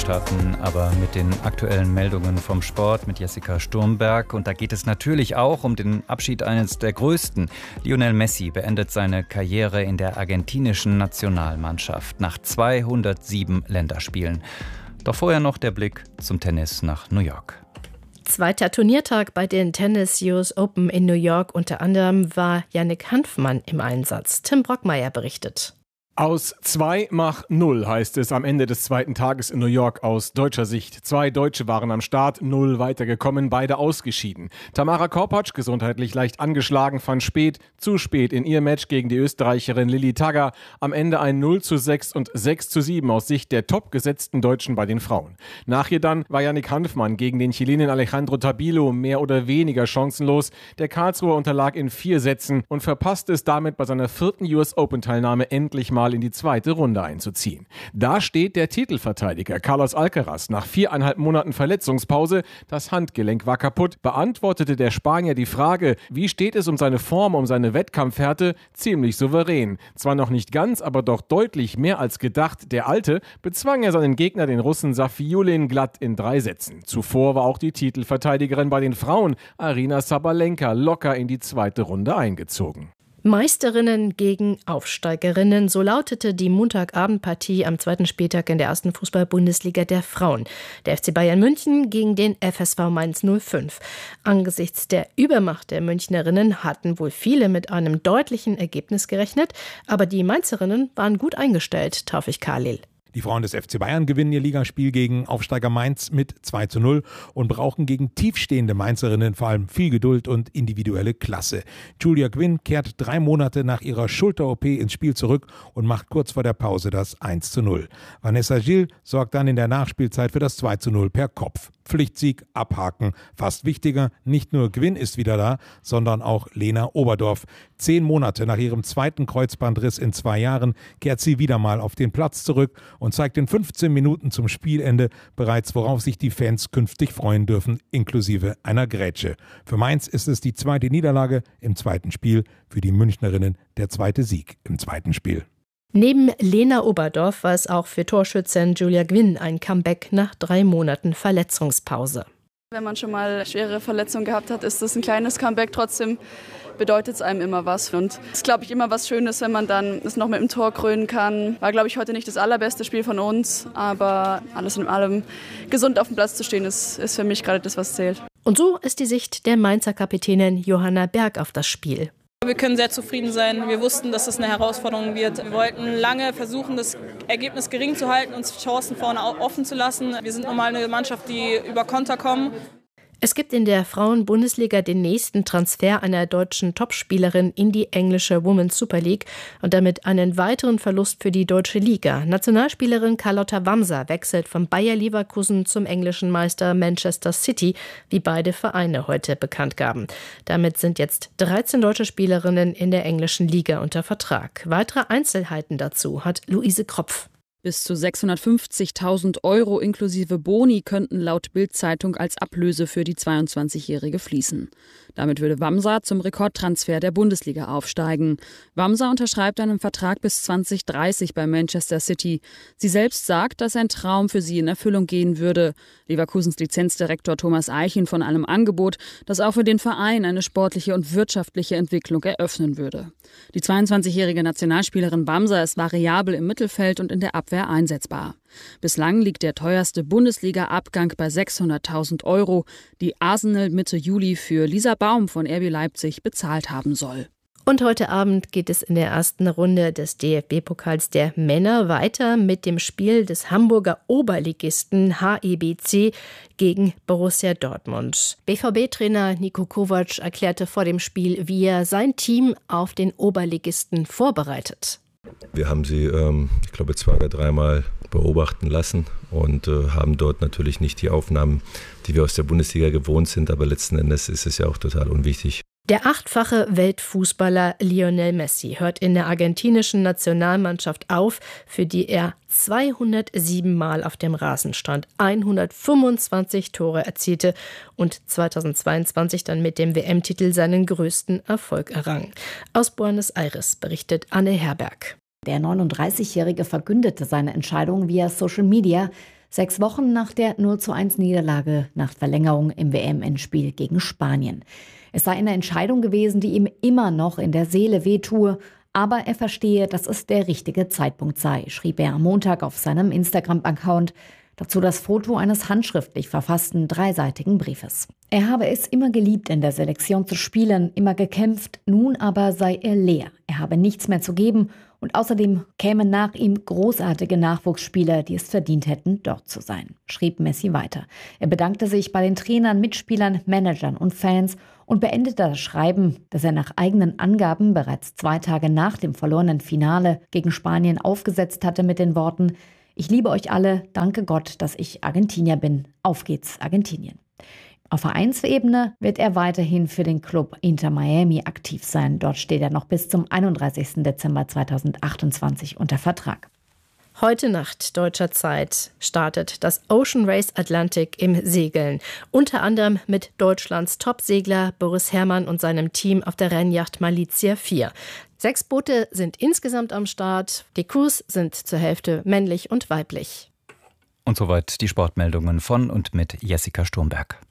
starten aber mit den aktuellen Meldungen vom Sport mit Jessica Sturmberg. Und da geht es natürlich auch um den Abschied eines der Größten. Lionel Messi beendet seine Karriere in der argentinischen Nationalmannschaft nach 207 Länderspielen. Doch vorher noch der Blick zum Tennis nach New York. Zweiter Turniertag bei den Tennis US Open in New York. Unter anderem war Yannick Hanfmann im Einsatz. Tim Brockmeier berichtet. Aus 2-0 heißt es am Ende des zweiten Tages in New York aus deutscher Sicht. 2 Deutsche waren am Start, 0 weitergekommen, beide ausgeschieden. Tamara Korpatsch, gesundheitlich leicht angeschlagen, fand zu spät in ihr Match gegen die Österreicherin Lilly Tagger. Am Ende ein 0:6 und 6:7 aus Sicht der topgesetzten Deutschen bei den Frauen. Nach ihr dann war Yannick Hanfmann gegen den Chilenen Alejandro Tabilo mehr oder weniger chancenlos. Der Karlsruher unterlag in 4 Sätzen und verpasste es damit bei seiner 4. US Open Teilnahme endlich mal in die zweite Runde einzuziehen. Da steht der Titelverteidiger Carlos Alcaraz nach 4,5 Monaten Verletzungspause. Das Handgelenk war kaputt. Beantwortete der Spanier die Frage, wie steht es um seine Form, um seine Wettkampfhärte, ziemlich souverän. Zwar noch nicht ganz, aber doch deutlich mehr als gedacht. Der Alte bezwang er seinen Gegner, den Russen Safiullin, glatt in 3 Sätzen. Zuvor war auch die Titelverteidigerin bei den Frauen, Aryna Sabalenka, locker in die zweite Runde eingezogen. Meisterinnen gegen Aufsteigerinnen, so lautete die Montagabendpartie am zweiten Spieltag in der ersten Fußball-Bundesliga der Frauen. Der FC Bayern München gegen den FSV Mainz 05. Angesichts der Übermacht der Münchnerinnen hatten wohl viele mit einem deutlichen Ergebnis gerechnet, aber die Mainzerinnen waren gut eingestellt, Taufik Khalil. Die Frauen des FC Bayern gewinnen ihr Ligaspiel gegen Aufsteiger Mainz mit 2:0 und brauchen gegen tiefstehende Mainzerinnen vor allem viel Geduld und individuelle Klasse. Julia Gwynn kehrt 3 Monate nach ihrer Schulter-OP ins Spiel zurück und macht kurz vor der Pause das 1:0. Vanessa Gilles sorgt dann in der Nachspielzeit für das 2:0 per Kopf. Pflichtsieg, abhaken. Fast wichtiger, nicht nur Gwynn ist wieder da, sondern auch Lena Oberdorf. 10 Monate nach ihrem zweiten Kreuzbandriss in 2 Jahren kehrt sie wieder mal auf den Platz zurück und zeigt in 15 Minuten zum Spielende bereits, worauf sich die Fans künftig freuen dürfen, inklusive einer Grätsche. Für Mainz ist es die zweite Niederlage im zweiten Spiel, für die Münchnerinnen der zweite Sieg im zweiten Spiel. Neben Lena Oberdorf war es auch für Torschützin Julia Gwynn ein Comeback nach 3 Monaten Verletzungspause. Wenn man schon mal schwere Verletzungen gehabt hat, ist das ein kleines Comeback. Trotzdem bedeutet es einem immer was. Und es ist, glaube ich, immer was Schönes, wenn man dann es noch mit dem Tor krönen kann. War, glaube ich, heute nicht das allerbeste Spiel von uns, aber alles in allem gesund auf dem Platz zu stehen, ist für mich gerade das, was zählt. Und so ist die Sicht der Mainzer Kapitänin Johanna Berg auf das Spiel. Wir können sehr zufrieden sein. Wir wussten, dass es eine Herausforderung wird. Wir wollten lange versuchen, das Ergebnis gering zu halten, uns Chancen vorne offen zu lassen. Wir sind normal eine Mannschaft, die über Konter kommen. Es gibt in der Frauen-Bundesliga den nächsten Transfer einer deutschen Topspielerin in die englische Women's Super League und damit einen weiteren Verlust für die deutsche Liga. Nationalspielerin Carlotta Wamser wechselt von Bayer Leverkusen zum englischen Meister Manchester City, wie beide Vereine heute bekannt gaben. Damit sind jetzt 13 deutsche Spielerinnen in der englischen Liga unter Vertrag. Weitere Einzelheiten dazu hat Luise Kropf. Bis zu 650.000 € inklusive Boni könnten laut Bild-Zeitung als Ablöse für die 22-Jährige fließen. Damit würde Wamser zum Rekordtransfer der Bundesliga aufsteigen. Wamser unterschreibt einen Vertrag bis 2030 bei Manchester City. Sie selbst sagt, dass ein Traum für sie in Erfüllung gehen würde. Leverkusens Lizenzdirektor Thomas Eichen von einem Angebot, das auch für den Verein eine sportliche und wirtschaftliche Entwicklung eröffnen würde. Die 22-jährige Nationalspielerin Wamser ist variabel im Mittelfeld und in der Abwehr einsetzbar. Bislang liegt der teuerste Bundesliga-Abgang bei 600.000 €, die Arsenal Mitte Juli für Lisa Baum von RB Leipzig bezahlt haben soll. Und heute Abend geht es in der ersten Runde des DFB-Pokals der Männer weiter mit dem Spiel des Hamburger Oberligisten HEBC gegen Borussia Dortmund. BVB-Trainer Niko Kovac erklärte vor dem Spiel, wie er sein Team auf den Oberligisten vorbereitet. Wir haben sie, ich glaube, 2 oder 3 Mal beobachten lassen und haben dort natürlich nicht die Aufnahmen, die wir aus der Bundesliga gewohnt sind, aber letzten Endes ist es ja auch total unwichtig. Der 8-fache Weltfußballer Lionel Messi hört in der argentinischen Nationalmannschaft auf, für die er 207 Mal auf dem Rasen stand, 125 Tore erzielte und 2022 dann mit dem WM-Titel seinen größten Erfolg errang. Aus Buenos Aires berichtet Anne Herberg. Der 39-Jährige verkündete seine Entscheidung via Social Media. 6 Wochen nach der 0:1 nach Verlängerung im WM-Endspiel gegen Spanien. Es sei eine Entscheidung gewesen, die ihm immer noch in der Seele wehtue, aber er verstehe, dass es der richtige Zeitpunkt sei, schrieb er am Montag auf seinem Instagram-Account. Dazu das Foto eines handschriftlich verfassten 3-seitigen Briefes. Er habe es immer geliebt, in der Selektion zu spielen, immer gekämpft, nun aber sei er leer. Er habe nichts mehr zu geben und außerdem kämen nach ihm großartige Nachwuchsspieler, die es verdient hätten, dort zu sein, schrieb Messi weiter. Er bedankte sich bei den Trainern, Mitspielern, Managern und Fans und beendete das Schreiben, das er nach eigenen Angaben bereits 2 Tage nach dem verlorenen Finale gegen Spanien aufgesetzt hatte, mit den Worten: Ich liebe euch alle, danke Gott, dass ich Argentinier bin. Auf geht's, Argentinien. Auf Vereinsebene wird er weiterhin für den Club Inter Miami aktiv sein. Dort steht er noch bis zum 31. Dezember 2028 unter Vertrag. Heute Nacht deutscher Zeit startet das Ocean Race Atlantic im Segeln. Unter anderem mit Deutschlands Topsegler Boris Herrmann und seinem Team auf der Rennjacht Malizia 4. 6 Boote sind insgesamt am Start. Die Crews sind zur Hälfte männlich und weiblich. Und soweit die Sportmeldungen von und mit Jessica Sturmberg.